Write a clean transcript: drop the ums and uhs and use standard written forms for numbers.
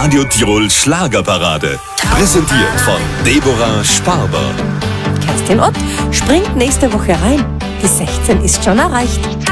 Radio Tirol Schlagerparade. Präsentiert von Deborah Sparber. Kerstin Ott springt nächste Woche rein. Die 16 ist schon erreicht.